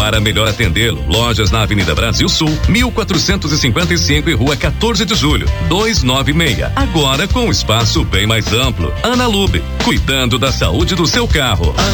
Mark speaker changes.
Speaker 1: Para melhor atendê-lo, lojas na Avenida Brasil Sul, 1455 e Rua 14 de Julho, 296. Agora com um espaço bem mais amplo. Ana Lube, cuidando da saúde do seu carro.